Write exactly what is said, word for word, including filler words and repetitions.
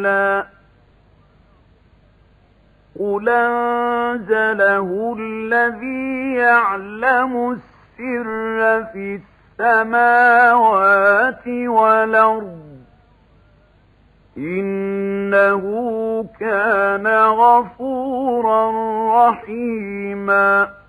رسولا قل أنزله الذي يعلم السر في السماوات والأرض إنه كان غفورا رحيما